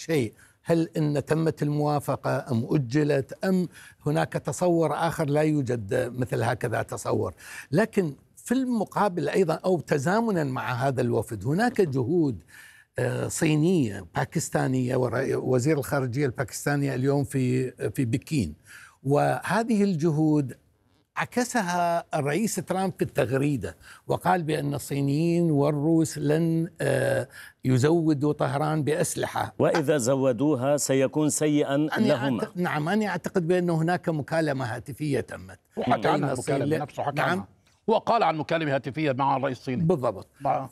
شيء، هل إن تمت الموافقة أم أجلت أم هناك تصور آخر لا يوجد مثل هكذا تصور. لكن في المقابل أيضا أو تزامنا مع هذا الوفد هناك جهود صينية باكستانية، وزير الخارجية الباكستاني اليوم في بكين، وهذه الجهود عكسها الرئيس ترامب في التغريدة وقال بأن الصينيين والروس لن يزودوا طهران بأسلحة، وإذا زودوها سيكون سيئا لهم. نعم، أنا أعتقد بأن هناك مكالمة هاتفية تمت، وحكى عنها المكالمة نفسه، حكى عنها. هو قال عن مكالمة هاتفية مع الرئيس الصيني بالضبط.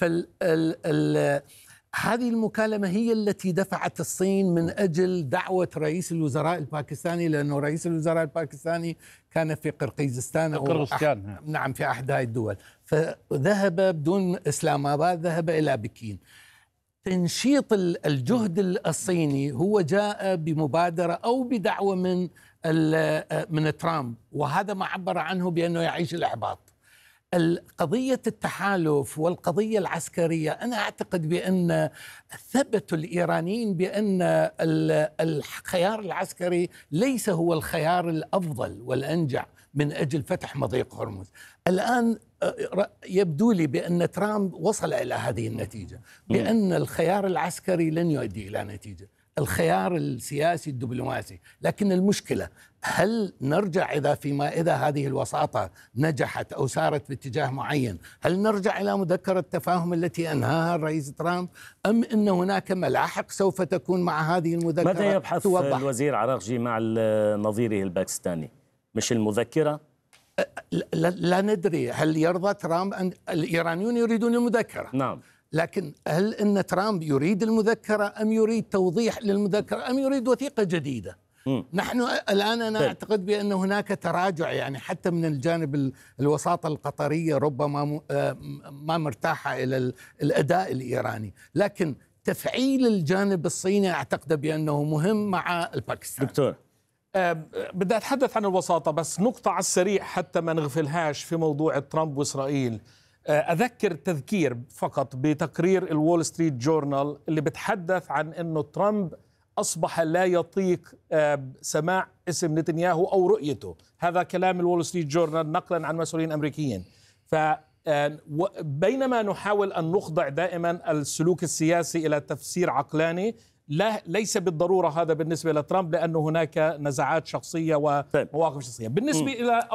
هذه المكالمة هي التي دفعت الصين من أجل دعوة رئيس الوزراء الباكستاني، لأنه رئيس الوزراء الباكستاني كان في قرقيزستان نعم في أحد هذه الدول، فذهب بدون إسلام آباد، ذهب إلى بكين. تنشيط الجهد الصيني هو جاء بمبادرة أو بدعوة من ترامب، وهذا ما عبر عنه بأنه يعيش الإحباط. القضية التحالف والقضية العسكرية، أنا أعتقد بأن ثبت الإيرانيين بأن الخيار العسكري ليس هو الخيار الأفضل والأنجع من أجل فتح مضيق هرمز. الآن يبدو لي بأن ترامب وصل إلى هذه النتيجة، بأن الخيار العسكري لن يؤدي إلى نتيجة، الخيار السياسي الدبلوماسي. لكن المشكلة هل نرجع إذا هذه الوساطة نجحت أو سارت باتجاه معين، هل نرجع إلى مذكرة التفاهم التي أنهاها الرئيس ترامب، أم أن هناك ملاحق سوف تكون مع هذه المذكرة؟ ماذا يبحث الوزير عراقجي مع نظيره الباكستاني؟ مش المذكرة؟ لا ندري. هل يرضى ترامب أن الإيرانيون يريدون المذكرة؟ نعم، لكن هل أن ترامب يريد المذكرة أم يريد توضيح للمذكرة أم يريد وثيقة جديدة؟ نحن الآن أنا أعتقد بأن هناك تراجع، يعني حتى من الجانب الوساطة القطرية ربما ما مرتاحة إلى الأداء الإيراني، لكن تفعيل الجانب الصيني أعتقد بأنه مهم مع الباكستان. دكتور بدي أتحدث عن الوساطة، بس نقطة على السريع حتى ما نغفلهاش في موضوع ترامب وإسرائيل. أذكر تذكير فقط بتقرير الول ستريت جورنال اللي بتحدث عن أنه ترامب أصبح لا يطيق سماع اسم نتنياهو أو رؤيته. هذا كلام الول ستريت جورنال نقلا عن مسؤولين أمريكيين. فبينما نحاول أن نخضع دائما السلوك السياسي إلى تفسير عقلاني، ليس بالضرورة هذا بالنسبة لترامب، لأن هناك نزعات شخصية ومواقف شخصية. بالنسبة إلى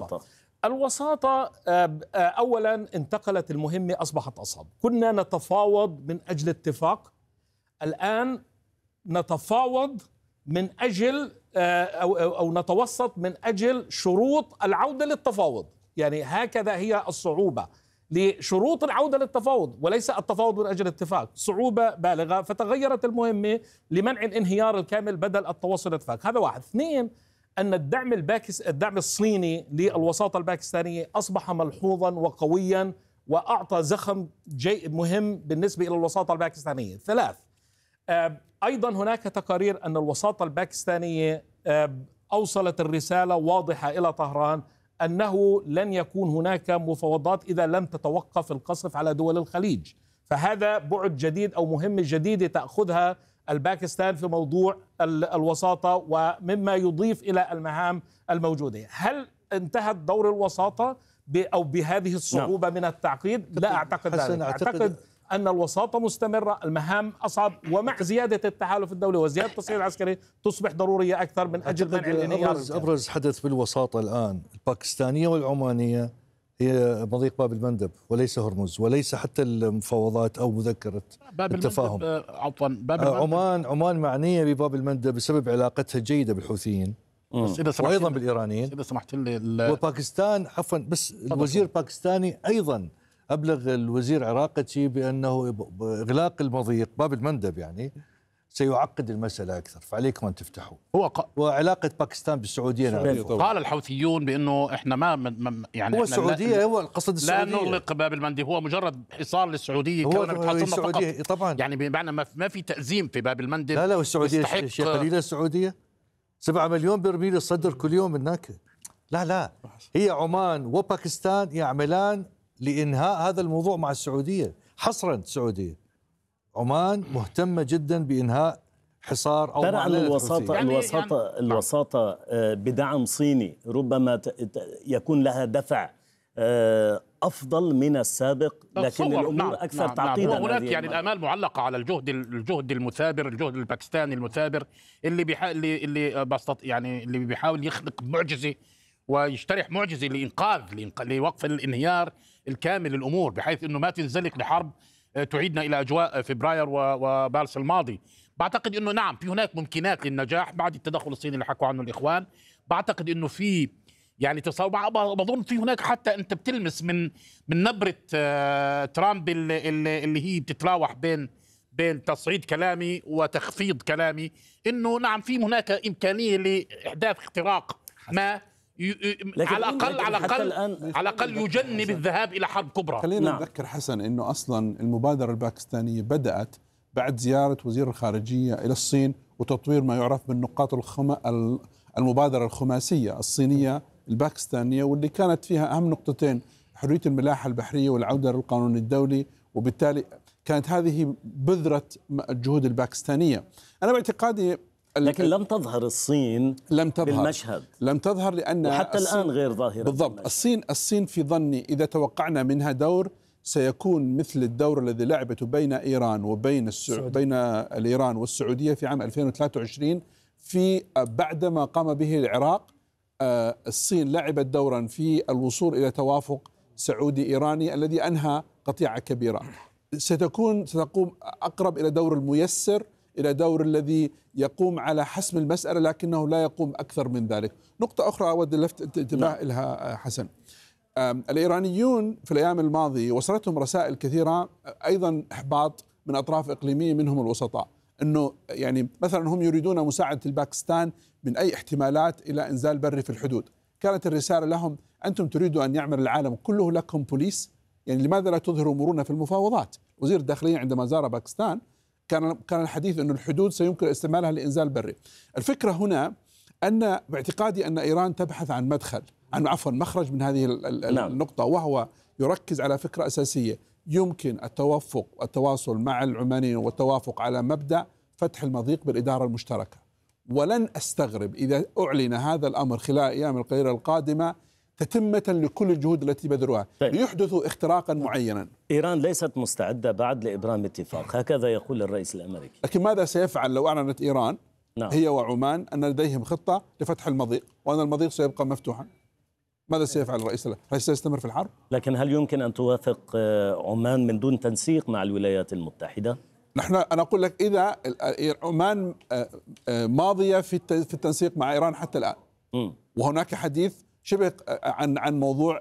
الوساطة أولا انتقلت المهمة، أصبحت أصعب. كنا نتفاوض من أجل اتفاق، الآن نتفاوض من أجل أو نتوسط من أجل شروط العودة للتفاوض. يعني هكذا هي الصعوبة لشروط العودة للتفاوض، وليس التفاوض من أجل اتفاق. صعوبة بالغة، فتغيرت المهمة لمنع الانهيار الكامل بدل التوصل لاتفاق. هذا واحد. اثنين، أن الدعم الصيني للوساطة الباكستانية أصبح ملحوظا وقويا، وأعطى زخم مهم بالنسبة إلى الوساطة الباكستانية. ثلاث، أيضا هناك تقارير أن الوساطة الباكستانية أوصلت الرسالة واضحة إلى طهران أنه لن يكون هناك مفاوضات إذا لم تتوقف القصف على دول الخليج. فهذا بعد جديد أو مهمة جديدة تأخذها الباكستان في موضوع الوساطة، ومما يضيف إلى المهام الموجودة. هل انتهت دور الوساطة أو بهذه الصعوبة من التعقيد؟ لا أعتقد ذلك. أعتقد أن الوساطة مستمرة، المهام أصعب، ومع زيادة التحالف الدولي وزيادة التصعيد العسكري تصبح ضرورية أكثر من أجل منع الانهيار. أبرز حدث بالوساطة الآن الباكستانية والعمانية هي مضيق باب المندب، وليس هرمز، وليس حتى المفاوضات أو مذكرة التفاهم. عمان معنية بباب المندب بسبب علاقتها الجيدة بالحوثيين وأيضا بالإيرانيين. إذا سمحت لي وباكستان عفوا، بس الوزير الباكستاني أيضا أبلغ الوزير عراقتي بأنه إغلاق المضيق باب المندب يعني سيعقد المسألة أكثر، فعليكم أن تفتحوا. وعلاقة باكستان بالسعودية قال الحوثيون بأنه إحنا ما يعني هو السعودية، هو القصد السعودية لا نغلق باب المندب، هو مجرد حصار للسعودية السعودية طبعا، يعني بمعنى ما في تأزيم في باب المندب. لا والسعودية شيء قليلة. السعودية 7 مليون برميل الصدر كل يوم هناك. لا هي عمان وباكستان يعملان لإنهاء هذا الموضوع مع السعودية، حصرا السعودية. عمان مهتمة جدا بإنهاء حصار أو ترى الوساطة بدعم صيني ربما يكون لها دفع أفضل من السابق، لكن الأمور أكثر تعقيدا. هناك يعني الآمال معلقة على الجهد المثابر، الجهد الباكستاني المثابر اللي بيحاول يخلق معجزة ويجترح معجزة لوقف الانهيار الكامل للأمور، بحيث أنه ما تنزلق لحرب تعيدنا إلى أجواء فبراير ومارس الماضي. بعتقد أنه نعم في هناك ممكنات للنجاح بعد التدخل الصيني اللي حكوا عنه الإخوان. بعتقد أنه في يعني بظن في هناك حتى أنت بتلمس من نبرة ترامب اللي هي بتتراوح بين تصعيد كلامي وتخفيض كلامي، أنه نعم في هناك إمكانية لإحداث اختراق ما على الأقل يجنب الذهاب إلى حرب كبرى. خلينا نذكر حسن أنه أصلا المبادرة الباكستانية بدأت بعد زيارة وزير الخارجية إلى الصين وتطوير ما يعرف بالنقاط المبادرة الخماسية الصينية الباكستانية، واللي كانت فيها أهم نقطتين: حرية الملاحة البحرية والعودة للقانون الدولي. وبالتالي كانت هذه بذرة الجهود الباكستانية. أنا باعتقادي لكن لم تظهر الصين بالمشهد، لم تظهر لأن وحتى الآن غير ظاهرة بالضبط. الصين في ظني إذا توقعنا منها دور سيكون مثل الدور الذي لعبته بين إيران وبين بين الإيران والسعودية في عام 2023 بعدما قام به العراق. الصين لعبت دورا في الوصول إلى توافق سعودي إيراني الذي أنهى قطيعة كبيرة. ستقوم أقرب إلى دور الميسر، إلى دور الذي يقوم على حسم المسألة لكنه لا يقوم أكثر من ذلك. نقطة أخرى أود لفت انتباه لها حسن، الإيرانيون في الأيام الماضية وصلتهم رسائل كثيرة أيضا إحباط من أطراف إقليمية منهم الوسطاء، أنه يعني مثلا هم يريدون مساعدة الباكستان من أي احتمالات إلى إنزال بري في الحدود. كانت الرسالة لهم: أنتم تريدوا أن يعمل العالم كله لكم بوليس، يعني لماذا لا تظهروا مرونة في المفاوضات؟ وزير الداخلية عندما زار باكستان كان الحديث أن الحدود سيمكن استعمالها لإنزال بري. الفكرة هنا أن باعتقادي أن إيران تبحث عن مخرج من هذه النقطة، وهو يركز على فكرة أساسية: يمكن التواصل مع العمانيين والتوافق على مبدأ فتح المضيق بالإدارة المشتركة. ولن أستغرب إذا أعلن هذا الأمر خلال الأيام القليلة القادمة تتمة لكل الجهود التي بذلوها ليحدثوا اختراقا معينا. إيران ليست مستعدة بعد لإبرام اتفاق، هكذا يقول الرئيس الأمريكي. لكن ماذا سيفعل لو أعلنت إيران هي وعمان أن لديهم خطة لفتح المضيق وأن المضيق سيبقى مفتوحا؟ ماذا سيفعل الرئيس؟ هل سيستمر في الحرب؟ لكن هل يمكن أن توافق عمان من دون تنسيق مع الولايات المتحدة؟ أنا أقول لك إذا عمان ماضية في التنسيق مع إيران حتى الآن، وهناك حديث شبه عن موضوع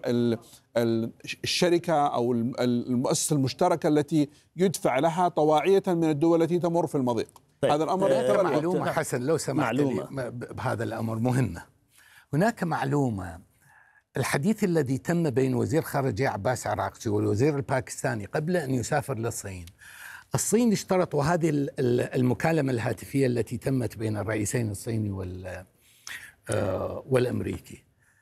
الشركة أو المؤسسة المشتركة التي يدفع لها طواعية من الدول التي تمر في المضيق. هذا الأمر معلومة حسن لو سمحت لي بهذا الأمر مهمة. هناك معلومة: الحديث الذي تم بين وزير خارجية عباس عراقجي والوزير الباكستاني قبل أن يسافر للصين، الصين اشترط، وهذه المكالمة الهاتفية التي تمت بين الرئيسين الصيني والأمريكي،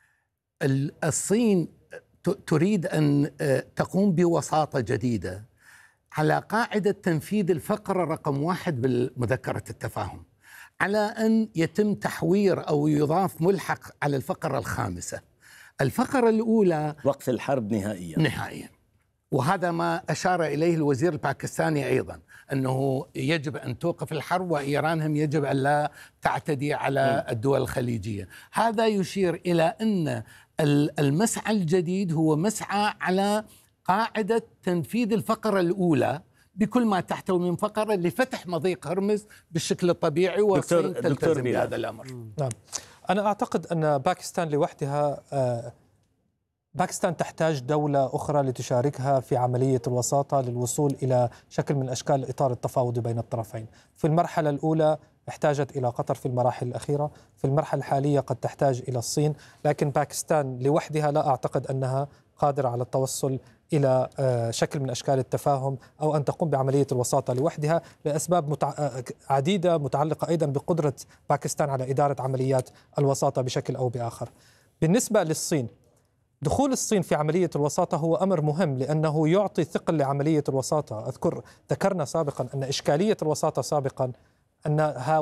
الصين تريد أن تقوم بوساطة جديدة على قاعدة تنفيذ الفقرة رقم 1 بالمذكرة التفاهم، على أن يتم تحوير أو يضاف ملحق على الفقرة الخامسة. الفقرة الأولى وقف الحرب نهائيا، وهذا ما أشار إليه الوزير الباكستاني أيضا، أنه يجب أن توقف الحرب وإيران هم يجب أن لا تعتدي على الدول الخليجية. هذا يشير إلى أن المسعى الجديد هو مسعى على قاعدة تنفيذ الفقرة الأولى بكل ما تحتوي من فقرة لفتح مضيق هرمز بالشكل الطبيعي، والصين تلتزم بهذا الأمر. نعم، أنا أعتقد أن باكستان لوحدها باكستان تحتاج دولة أخرى لتشاركها في عملية الوساطة للوصول إلى شكل من أشكال الإطار التفاوضي بين الطرفين. في المرحلة الأولى احتاجت إلى قطر، في المراحل الأخيرة، في المرحلة الحالية قد تحتاج إلى الصين، لكن باكستان لوحدها لا أعتقد أنها قادرة على التوصل إلى شكل من أشكال التفاهم أو أن تقوم بعملية الوساطة لوحدها لأسباب عديدة متعلقة أيضا بقدرة باكستان على إدارة عمليات الوساطة بشكل أو بآخر. بالنسبة للصين، دخول الصين في عملية الوساطة هو أمر مهم لأنه يعطي ثقل لعملية الوساطة. ذكرنا سابقا أن إشكالية الوساطة سابقا أنها